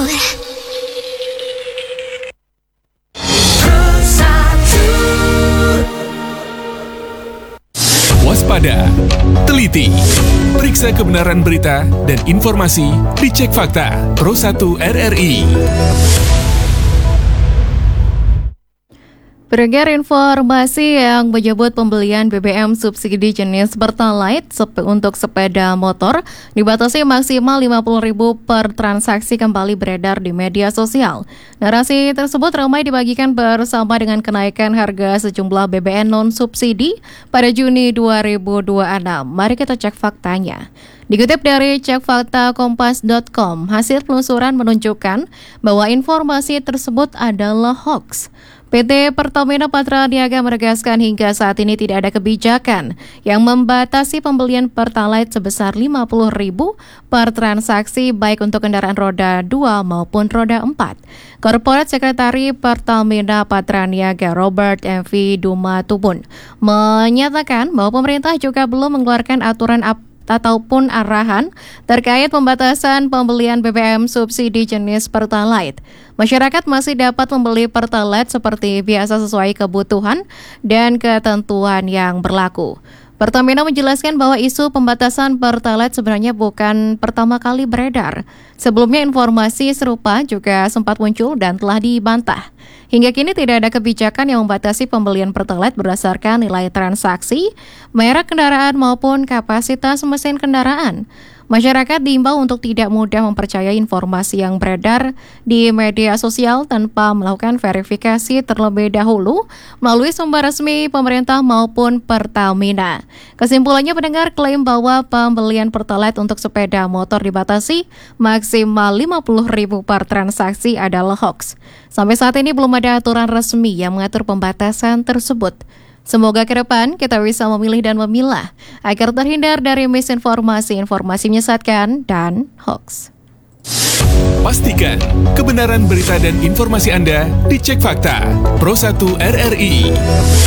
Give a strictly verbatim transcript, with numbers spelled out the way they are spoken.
Waspada, teliti, periksa kebenaran berita dan informasi, dicek fakta. Pro satu R R I. Beredar informasi yang menyebut pembelian B B M subsidi jenis Pertalite sep- untuk sepeda motor dibatasi maksimal lima puluh ribu per transaksi kembali beredar di media sosial. Narasi tersebut ramai dibagikan bersama dengan kenaikan harga sejumlah B B M non-subsidi pada Juni dua ribu dua puluh enam. Mari kita cek faktanya. Dikutip dari cek fakta kompas dot com, hasil penelusuran menunjukkan bahwa informasi tersebut adalah hoax. P T Pertamina Patraniaga menegaskan hingga saat ini tidak ada kebijakan yang membatasi pembelian Pertalite sebesar lima puluh ribu per transaksi baik untuk kendaraan roda dua maupun roda empat. Korporat Sekretari Pertamina Patraniaga Robert M V Dumatubun menyatakan bahwa pemerintah juga belum mengeluarkan aturan ap ataupun arahan terkait pembatasan pembelian B B M subsidi jenis Pertalite. Masyarakat masih dapat membeli Pertalite seperti biasa sesuai kebutuhan dan ketentuan yang berlaku. Pertamina menjelaskan bahwa isu pembatasan Pertalite sebenarnya bukan pertama kali beredar. Sebelumnya informasi serupa juga sempat muncul dan telah dibantah. Hingga kini tidak ada kebijakan yang membatasi pembelian Pertalite berdasarkan nilai transaksi, merek kendaraan maupun kapasitas mesin kendaraan. Masyarakat diimbau untuk tidak mudah mempercayai informasi yang beredar di media sosial tanpa melakukan verifikasi terlebih dahulu melalui sumber resmi pemerintah maupun Pertamina. Kesimpulannya, pendengar, klaim bahwa pembelian Pertalite untuk sepeda motor dibatasi maksimal lima puluh ribu per transaksi adalah hoax. Sampai saat ini belum ada aturan resmi yang mengatur pembatasan tersebut. Semoga ke depan kita bisa memilih dan memilah agar terhindar dari misinformasi, informasi menyesatkan, dan hoax. Pastikan kebenaran berita dan informasi Anda dicek fakta. Pro satu R R I.